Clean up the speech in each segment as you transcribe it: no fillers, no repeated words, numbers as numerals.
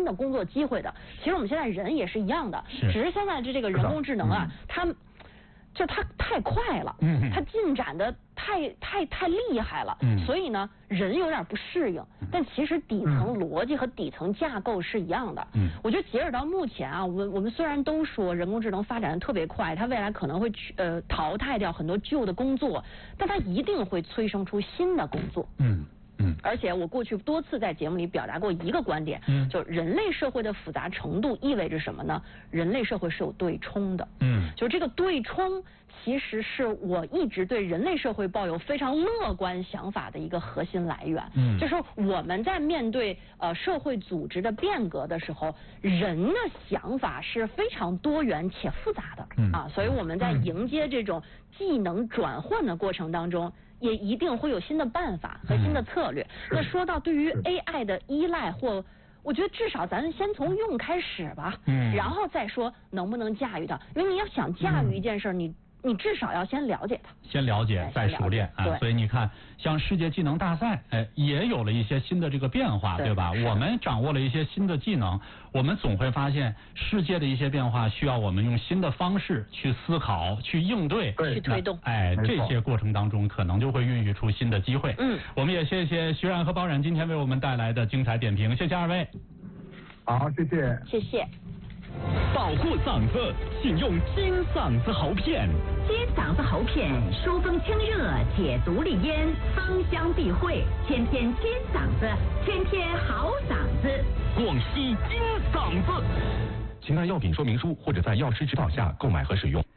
的工作机会的。其实我们现在人也是一样的，只是现在这个人工智能啊，它太快了，它进展的太厉害了，所以呢，人有点不适应。但其实底层逻辑和底层架构是一样的。我觉得截止到目前啊，我们虽然都说人工智能发展的特别快，它未来可能会淘汰掉很多旧的工作，但它一定会催生出新的工作。而且我过去多次在节目里表达过一个观点，就是人类社会的复杂程度意味着什么呢？人类社会是有对冲的。就这个对冲，其实是我一直对人类社会抱有非常乐观想法的一个核心来源。就是我们在面对社会组织的变革的时候，人的想法是非常多元且复杂的。所以我们在迎接这种技能转换的过程当中，也一定会有新的办法和新的策略。那说到对于 AI 的依赖，我觉得至少咱先从用开始吧，然后再说能不能驾驭它。因为你要想驾驭一件事，你至少要先了解它， 先了解再熟练啊。所以你看，像世界技能大赛，也有了一些新的这个变化，对吧？我们掌握了一些新的技能，我们总会发现世界的一些变化需要我们用新的方式去思考、去应对、 去推动。 这些过程当中可能就会孕育出新的机会。我们也谢谢徐冉和包冉今天为我们带来的精彩点评，谢谢二位。 好，谢谢。 谢谢。 保护嗓子，请用金嗓子喉片。 金嗓子喉片，疏风清热，解毒利咽，芳香避秽，天天金嗓子，天天好嗓子。 广西金嗓子。请看药品说明书或者在药师指导下购买和使用。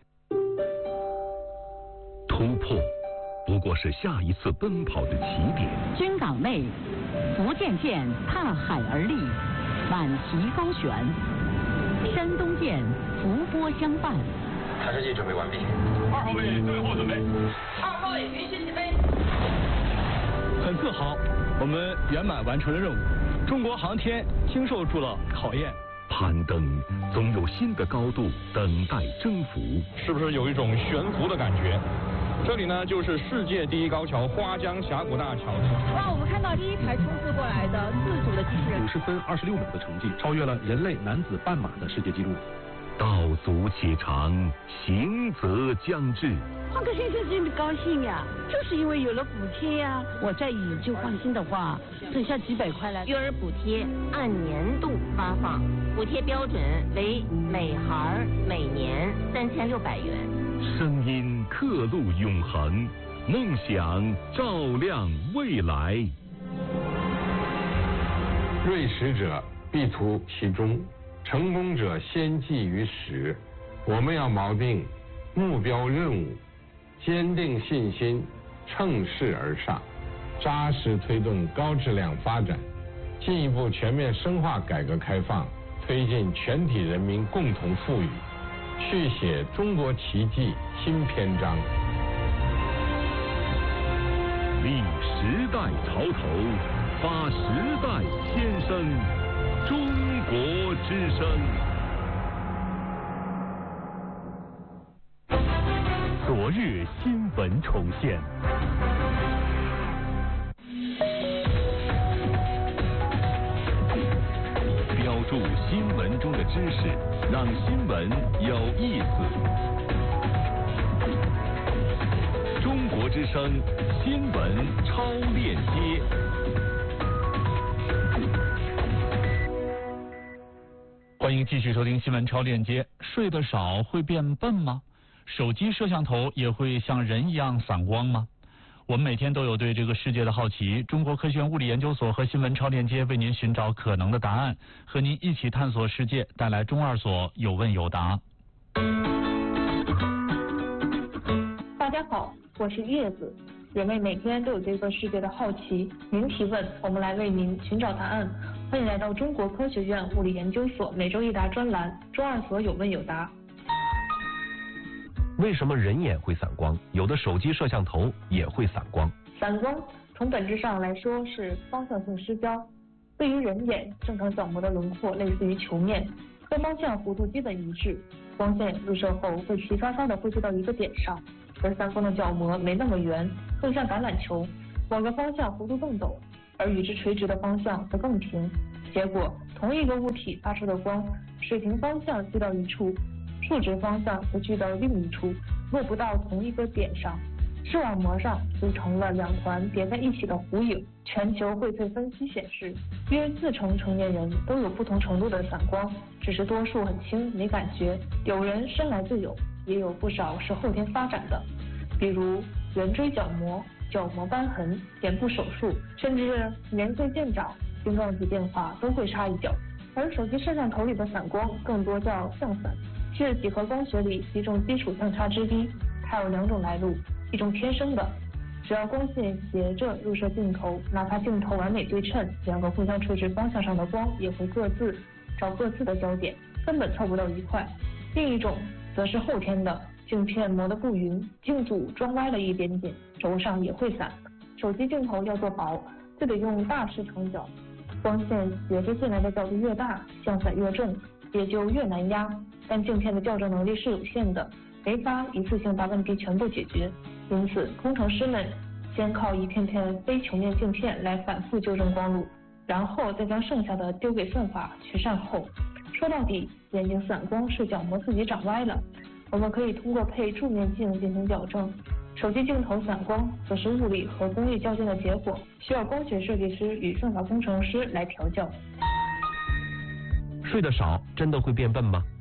突破，不过是下一次奔跑的起点。 军港内，福建舰踏海而立，满旗高悬。山东舰伏波相伴。 探视器准备完毕。 2号位最后准备。 2号位允许起飞。 很自豪，我们圆满完成了任务。中国航天经受住了考验。 攀登总有新的高度等待征服。 是不是有一种悬浮的感觉？这里呢，就是世界第一高桥花江峡谷大桥。 哇，我们看到第一排冲刺过来的自主的机器人 ，50分26秒的成绩，超越了人类男子半马的世界纪录。 道阻且长，行则将至。 换个先生心里高兴呀，就是因为有了补贴呀。我再以就放心的话，省下几百块来。 育儿补贴按年度发放，补贴标准为每孩每年3600元。 声音刻录永恒，梦想照亮未来。 锐识者必图其中，成功者先记于始。我们要锚定目标任务，坚定信心，乘势而上，扎实推动高质量发展，进一步全面深化改革开放，推进全体人民共同富裕，续写中国奇迹新篇章。 立时代潮头，发时代先声，中国之声。昨日新闻重现。标注新闻中的知识，让新闻有意思。中国之声新闻超链接。欢迎继续收听新闻超链接。睡得少会变笨吗？手机摄像头也会像人一样散光吗？我们每天都有对这个世界的好奇，中国科学院物理研究所和新闻超链接为您寻找可能的答案，和您一起探索世界，带来中二所有问有答。 大家好，我是叶子。人类每天都有对这个世界的好奇，您提问，我们来为您寻找答案。欢迎来到中国科学院物理研究所每周一答专栏，中二所有问有答。 为什么人眼会散光？有的手机摄像头也会散光。 散光从本质上来说是方向性失焦。对于人眼，正常角膜的轮廓类似于球面，和方向弧度基本一致。光线入射后会齐刷刷地汇聚到一个点上，而散光的角膜没那么圆，更像橄榄球，某个方向弧度更陡，而与之垂直的方向则更平。结果同一个物体发出的光，水平方向聚到一处，竖直方向则聚到另一处，落不到同一个点上。视网膜上组成了2团叠在一起的弧影。全球荟萃分析显示，约40%成年人都有不同程度的散光，只是多数很轻没感觉，有人生来就有，也有不少是后天发展的，比如圆锥角膜、角膜瘢痕、眼部手术，甚至年岁渐长，晶状体变化都会差一脚。而手机摄像头里的散光更多叫相散，是几何光学里一种基础相差之一。它有2种来路，一种天生的，只要光线斜着入射镜头，哪怕镜头完美对称，2个互相垂直方向上的光也会各自找各自的焦点，根本凑不到一块。另一种则是后天的，镜片磨得不匀，镜组装歪了一点点，轴上也会散。手机镜头要做薄，就得用大视成角，光线斜着进来的角度越大，相散越重，也就越难压。但镜片的校正能力是有限的，没法一次性把问题全部解决，因此工程师们先靠一片片非球面镜片来反复纠正光路，然后再将剩下的丢给算法去善后。说到底，眼睛散光是角膜自己长歪了，我们可以通过配柱面镜进行矫正。手机镜头散光则是物理和功率较劲的结果，需要光学设计师与算法工程师来调教。 睡得少真的会变笨吗？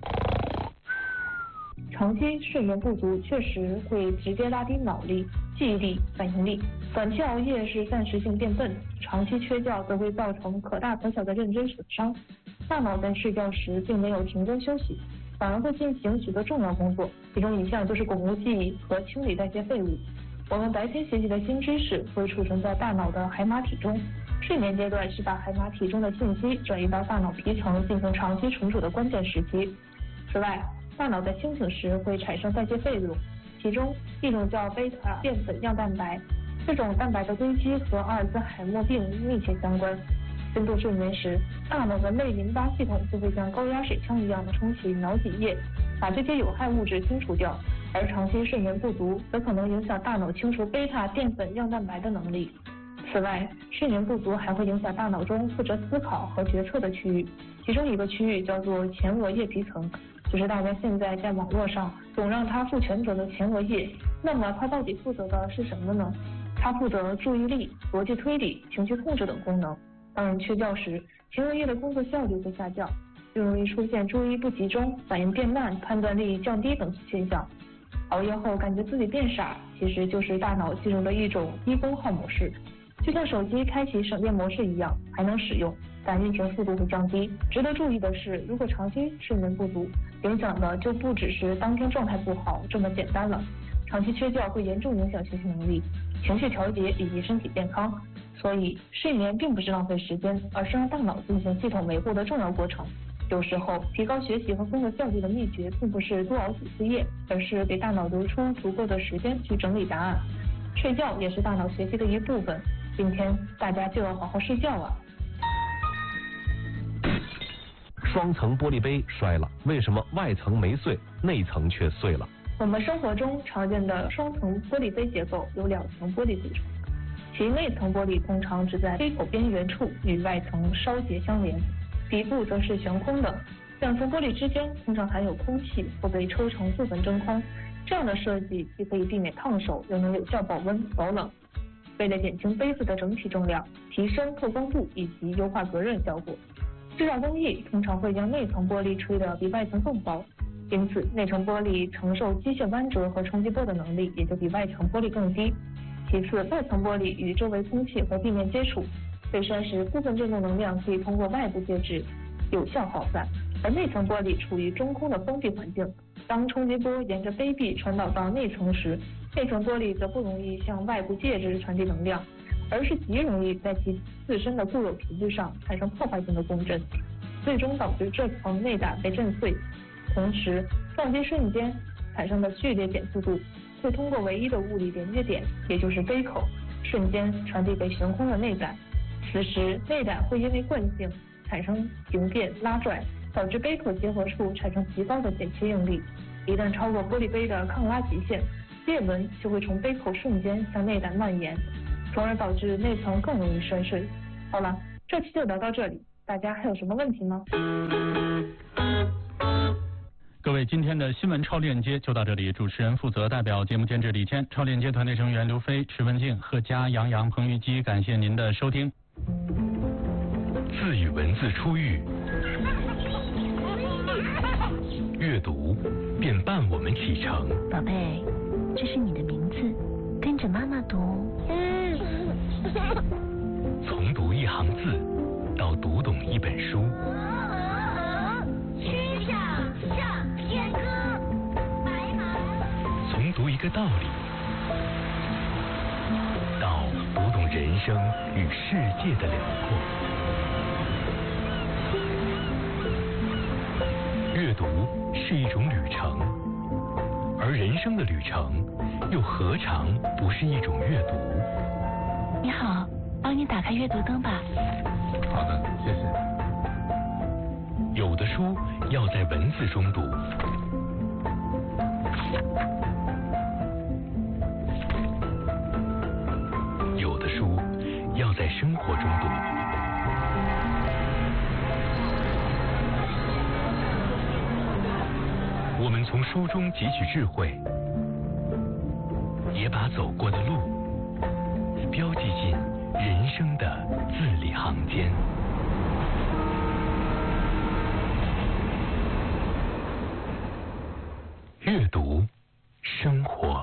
长期睡眠不足确实会直接拉低脑力、记忆力、反应力。短期熬夜是暂时性变笨，长期缺觉则会造成可大可小的认知损伤。大脑在睡觉时并没有停顿休息，反而会进行许多重要工作，其中一项就是巩固记忆和清理代谢废物。我们白天学习的新知识会储存在大脑的海马体中，睡眠阶段是把海马体中的信息转移到大脑皮层进行长期存储的关键时期。此外，大脑在清醒时会产生代谢废物，其中一种叫贝塔淀粉样蛋白，这种蛋白的堆积和阿尔兹海默病密切相关。深度睡眠时，大脑的类淋巴系统就会像高压水枪一样冲洗脑脊液，把这些有害物质清除掉，而长期睡眠不足则可能影响大脑清除贝塔淀粉样蛋白的能力。此外，睡眠不足还会影响大脑中负责思考和决策的区域，其中一个区域叫做前额叶皮层，就是大家现在在网络上总让它负全责的前额叶。那么它到底负责的是什么呢？它负责注意力、逻辑推理、情绪控制等功能。当人缺觉时，前额叶的工作效率会下降，就容易出现注意力不集中、反应变慢、判断力降低等现象。熬夜后感觉自己变傻，其实就是大脑进入了一种低功耗模式，就像手机开启省电模式一样，还能使用，但运行速度会降低。值得注意的是，如果长期睡眠不足，影响的就不只是当天状态不好这么简单了。长期缺觉会严重影响学习能力、情绪调节以及身体健康。所以，睡眠并不是浪费时间，而是让大脑进行系统维护的重要过程。有时候，提高学习和工作效率的秘诀，并不是多熬几次夜，而是给大脑留出足够的时间去整理答案。睡觉也是大脑学习的一部分，今天大家就要好好睡觉啊！ 双层玻璃杯摔了，为什么外层没碎，内层却碎了？ 我们生活中常见的双层玻璃杯结构由2层玻璃组成，其内层玻璃通常只在杯口边缘处与外层稍节相连，底部则是悬空的。2层玻璃之间通常含有空气或被抽成部分真空，这样的设计既可以避免烫手，又能有效保温保冷。为了减轻杯子的整体重量，提升透光度以及优化隔热效果，制造工艺通常会将内层玻璃吹得比外层更薄，因此内层玻璃承受机械弯折和冲击波的能力也就比外层玻璃更低。其次，外层玻璃与周围空气和地面接触，被摔时部分振动能量可以通过外部介质有效耗散，而内层玻璃处于中空的封闭环境，当冲击波沿着杯壁传导到内层时，内层玻璃则不容易向外部介质传递能量，而是极容易在其自身的固有频率上产生破坏性的共振，最终导致这层内胆被震碎。同时，撞击瞬间产生的剧烈减速度会通过唯一的物理连接点，也就是杯口，瞬间传递给悬空的内胆。此时，内胆会因为惯性产生形变拉拽，导致杯口结合处产生极高的剪切应力。一旦超过玻璃杯的抗拉极限，裂纹就会从杯口瞬间向内胆蔓延，从而导致内层更容易摔碎。好了，这期就聊到这里。 大家还有什么问题吗？ 各位，今天的新闻超链接就到这里。主持人负责，代表节目监制李谦，超链接团队成员刘飞、池文静、贺佳、杨洋、彭玉基，感谢您的收听。 字与文字初遇，阅读便伴我们启程。 宝贝，这是你的名字，跟着妈妈读。 从读一行字到读懂一本书。 曲项向天歌，白马。 从读一个道理到读懂人生与世界的辽阔。阅读是一种旅程，而人生的旅程又何尝不是一种阅读？ 你好，帮你打开阅读灯吧。 好的，谢谢。 有的书要在文字中读，有的书要在生活中读。我们从书中汲取智慧，也把走过的路标记进人生的字里行间。阅读，生活。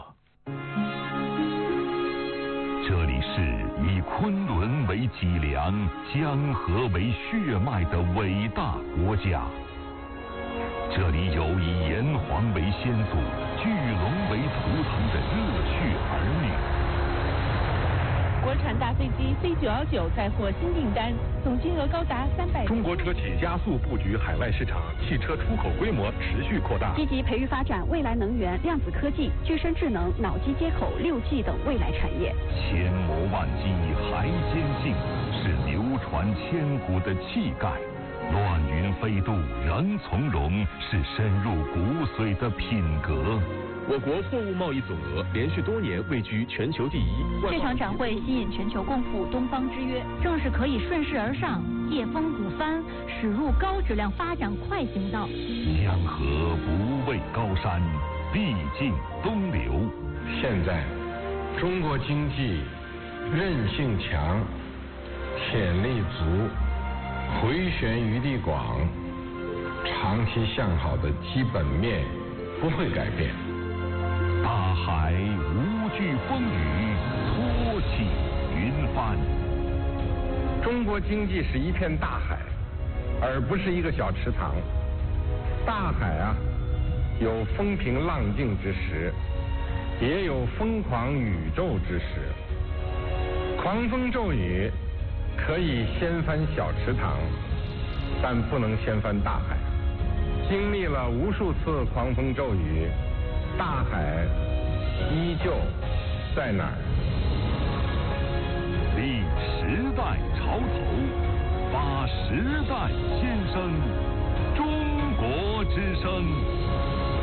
这里是以昆仑为脊梁、江河为血脉的伟大国家。这里有以炎黄为先祖、巨龙为图腾的热血儿女。 国产大飞机 C919 再获新订单，总金额高达300。 中国车企加速布局海外市场，汽车出口规模持续扩大。 积极培育发展未来能源、量子科技、具身智能、脑机接口、6G 等未来产业。 千磨万击还坚信，是流传千古的气概。乱云飞渡仍从容，是深入骨髓的品格。 我国货物贸易总额连续多年位居全球第一。 这场展会吸引全球共赴东方之约，正是可以顺势而上，借风鼓帆，驶入高质量发展快行道。 江河不畏高山，必尽东流。 现在，中国经济韧性强，潜力足，回旋余地广，长期向好的基本面不会改变。 大海无惧风雨，托起云帆。 中国经济是一片大海，而不是一个小池塘。大海啊，有风平浪静之时，也有疯狂宇宙之时。狂风骤雨可以掀翻小池塘，但不能掀翻大海。经历了无数次狂风骤雨，大海依旧在哪儿？ 立时代潮头，发时代先声，中国之声。